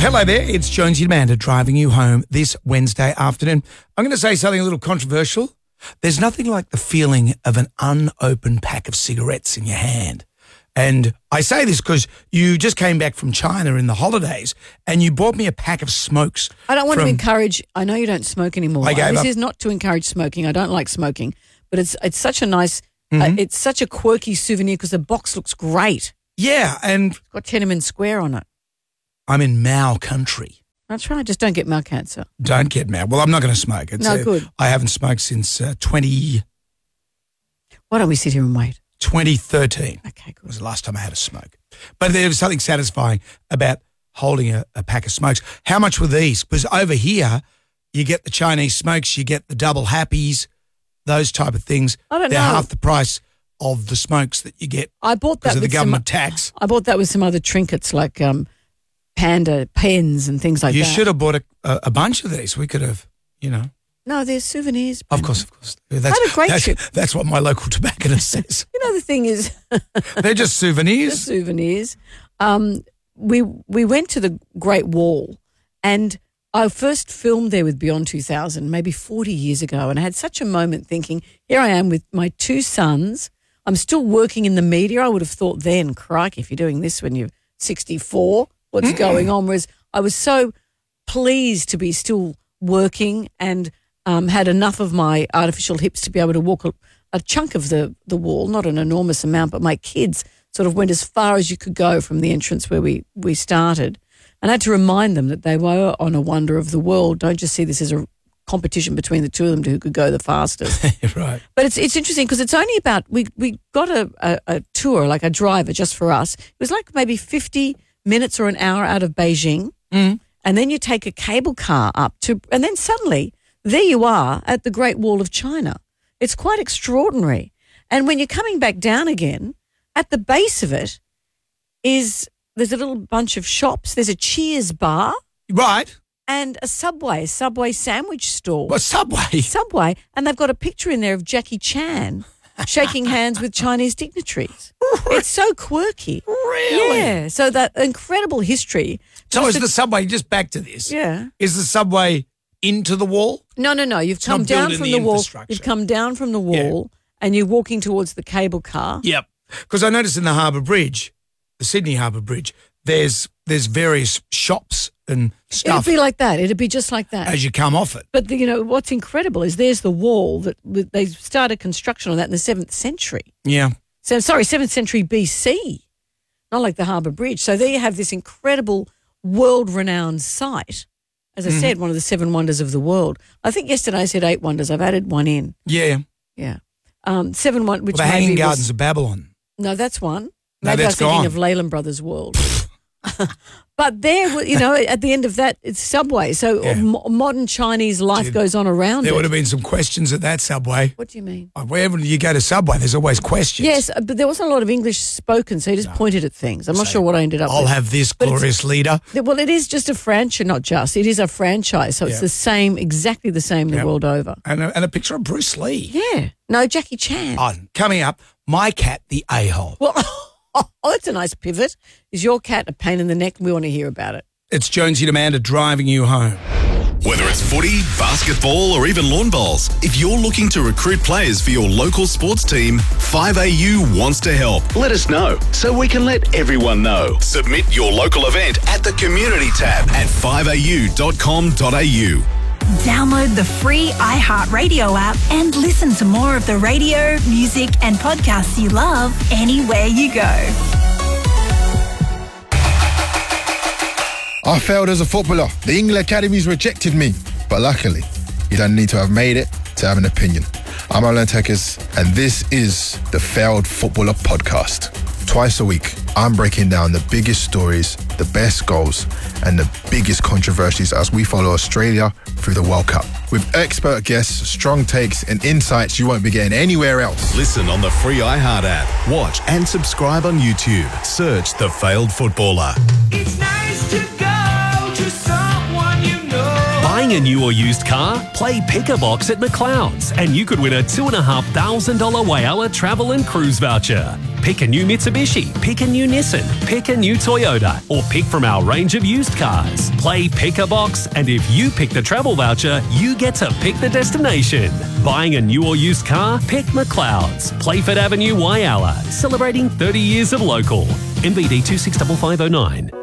Hello there, it's Jonesy Amanda driving you home this Wednesday afternoon. I'm going to say something a little controversial. There's nothing like the feeling of an unopened pack of cigarettes in your hand. And I say this because you just came back from China in the holidays and you bought me a pack of smokes. I don't want to encourage, I know you don't smoke anymore. This is not to encourage smoking. I don't like smoking, but it's such a nice, it's such a quirky souvenir because the box looks great. Yeah, and... It's got Tiananmen Square on it. I'm in Mao country. That's right. Just don't get mouth cancer. Don't get Mao. Well, I'm not going to smoke. Good. I haven't smoked since 20... Why don't we sit here and wait? 2013. Okay, good. Was the last time I had a smoke. But there was something satisfying about holding a pack of smokes. How much were these? Because over here, you get the Chinese smokes, you get the double happies, those type of things. I don't know. They're half the price of the smokes that you get because of the government tax. I bought that with some other trinkets like panda pens and things like that. You should have bought a bunch of these. We could have, No, they're souvenirs. Of course. I had a great trip. That's what my local tobacconist says. The thing is... They're just souvenirs. Just souvenirs. We went to the Great Wall and I first filmed there with Beyond 2000 maybe 40 years ago, and I had such a moment thinking, here I am with my two sons. I'm still working in the media. I would have thought then, crikey, if you're doing this when you're 64, what's going on? Whereas I was so pleased to be still working and had enough of my artificial hips to be able to walk a chunk of the wall, not an enormous amount, but my kids sort of went as far as you could go from the entrance where we started. And I had to remind them that they were on a wonder of the world. Don't just see this as a competition between the two of them to who could go the fastest. Right. But it's interesting because it's only about, we got a tour, like a driver just for us. It was like maybe 50 minutes or an hour out of Beijing. And then you take a cable car up and then suddenly there you are at the Great Wall of China. It's quite extraordinary. And when you're coming back down again, at the base of it there's a little bunch of shops. There's a Cheers bar. Right. And a Subway sandwich store. What, Subway? Subway. And they've got a picture in there of Jackie Chan shaking hands with Chinese dignitaries. It's so quirky. Really? Yeah. So that incredible history. So is the Subway, just back to this. Yeah. Is the Subway into the wall? No. You've come down from the wall. You've come down from the wall and you're walking towards the cable car. Yep. Because I noticed in the Harbour Bridge, the Sydney Harbour Bridge, there's various shops and stuff. It'd be like that. It'd be just like that. As you come off it. But, what's incredible is there's the wall that they started construction on that in the 7th century. Yeah. So, 7th century BC, not like the Harbour Bridge. So there you have this incredible world-renowned site. As I said, one of the 7 wonders of the world. I think yesterday I said 8 wonders. I've added one in. Yeah. Yeah. 7 wonders, which the Hanging Gardens of Babylon. No, that's one. No, Maybe that's I was thinking gone. of Leyland Brothers World. But there, at the end of that, it's Subway. So modern Chinese life goes on around There it. would have been some questions at that Subway. What do you mean? Wherever you go to Subway, there's always questions. Yes, but there wasn't a lot of English spoken, so he just pointed at things. I'm not sure what I ended up with. I'll have this, glorious leader. Well, it is just a franchise, not just. It is a franchise, so it's the same, exactly the same the world over. And a picture of Bruce Lee. Yeah. No, Jackie Chan. Oh, coming up, my cat, the a-hole. Well, that's a nice pivot. Is your cat a pain in the neck? We want to hear about it. It's Jonesy and Amanda driving you home. Whether it's footy, basketball or even lawn bowls, if you're looking to recruit players for your local sports team, 5AU wants to help. Let us know so we can let everyone know. Submit your local event at the Community tab at 5au.com.au. Download the free iHeartRadio app and listen to more of the radio, music and podcasts you love anywhere you go. I failed as a footballer. The England Academies rejected me. But luckily, you don't need to have made it to have an opinion. I'm Alan Tekers, and this is the Failed Footballer Podcast. Twice a week, I'm breaking down the biggest stories, the best goals, and the biggest controversies as we follow Australia through the World Cup. With expert guests, strong takes, and insights you won't be getting anywhere else. Listen on the free iHeart app. Watch and subscribe on YouTube. Search The Failed Footballer. It's nice to go to someone you know. Buying a new or used car? Play Pick-a-Box at McLeod's and you could win a $2,500 Whyalla travel and cruise voucher. Pick a new Mitsubishi, pick a new Nissan, pick a new Toyota, or pick from our range of used cars. Play Pick a Box, and if you pick the travel voucher, you get to pick the destination. Buying a new or used car? Pick McLeod's. Playford Avenue, Whyalla. Celebrating 30 years of local. MVD 265509.